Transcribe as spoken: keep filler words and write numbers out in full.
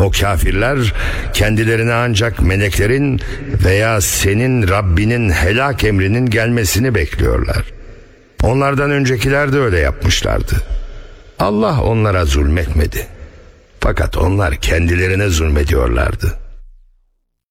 O kafirler kendilerine ancak meleklerin veya senin Rabbinin helak emrinin gelmesini bekliyorlar. Onlardan öncekiler de öyle yapmışlardı. Allah onlara zulmetmedi. Fakat onlar kendilerine zulmediyorlardı.